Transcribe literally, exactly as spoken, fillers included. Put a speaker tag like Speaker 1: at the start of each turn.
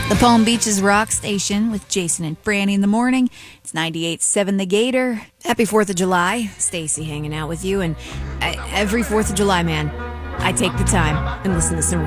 Speaker 1: The Palm Beaches Rock Station with Jason and Franny in the morning. It's ninety-eight point seven The Gator. Happy fourth of July. Stacy hanging out with you. And I, every fourth of July, man, I take the time and listen to some